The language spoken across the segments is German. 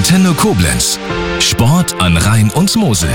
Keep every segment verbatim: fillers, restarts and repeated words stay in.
Antenne Koblenz. Sport an Rhein und Mosel.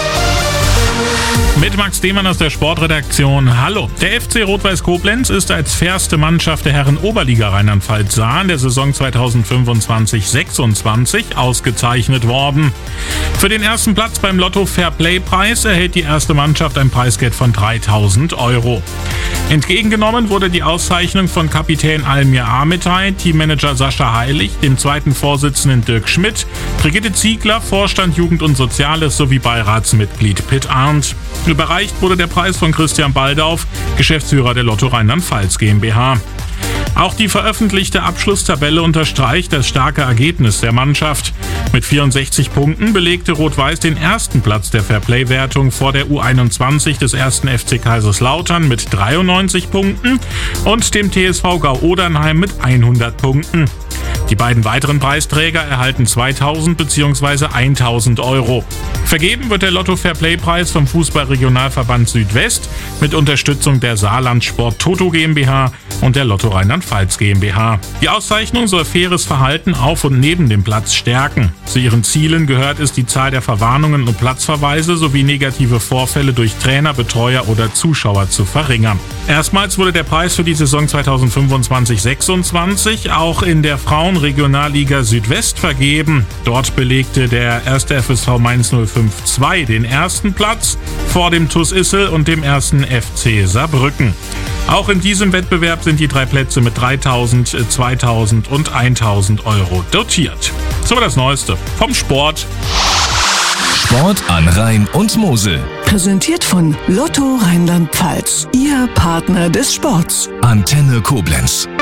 Mit Max Demann aus der Sportredaktion. Hallo. Der F C Rot-Weiß Koblenz ist als fairste Mannschaft der Herren-Oberliga Rheinland-Pfalz-Saar in der Saison zweitausendfünfundzwanzig sechsundzwanzig ausgezeichnet worden. Für den ersten Platz beim Lotto Fairplay-Preis erhält die erste Mannschaft ein Preisgeld von dreitausend Euro. Entgegengenommen wurde die Auszeichnung von Kapitän Almir Amitay, Teammanager Sascha Heilig, dem zweiten Vorsitzenden Dirk Schmidt, Brigitte Ziegler, Vorstand Jugend und Soziales sowie Beiratsmitglied Pitt Arndt. Überreicht wurde der Preis von Christian Baldauf, Geschäftsführer der Lotto Rheinland-Pfalz GmbH. Auch die veröffentlichte Abschlusstabelle unterstreicht das starke Ergebnis der Mannschaft. Mit vierundsechzig Punkten belegte Rot-Weiß den ersten Platz der Fairplay-Wertung vor der U einundzwanzig des ersten F C Kaiserslautern mit dreiundneunzig Punkten und dem T S V Gau-Odernheim mit hundert Punkten. Die beiden weiteren Preisträger erhalten zweitausend bzw. tausend Euro. Vergeben wird der Lotto Fairplay-Preis vom Fußball-Regionalverband Südwest mit Unterstützung der Saarland Sport Toto GmbH und der Lotto Rheinland-Pfalz GmbH. Die Auszeichnung soll faires Verhalten auf und neben dem Platz stärken. Zu ihren Zielen gehört es, die Zahl der Verwarnungen und Platzverweise sowie negative Vorfälle durch Trainer, Betreuer oder Zuschauer zu verringern. Erstmals wurde der Preis für die Saison zweitausendfünfundzwanzig sechsundzwanzig auch in der Frauenregionalliga Südwest vergeben. Dort belegte der erste F S V Mainz null fünf zwei den ersten Platz vor dem T U S Issel und dem ersten F C Saarbrücken. Auch in diesem Wettbewerb sind die drei Plätze mit dreitausend, zweitausend und tausend Euro dotiert. So das Neueste vom Sport. Sport an Rhein und Mosel. Präsentiert von Lotto Rheinland-Pfalz, Ihr Partner des Sports. Antenne Koblenz.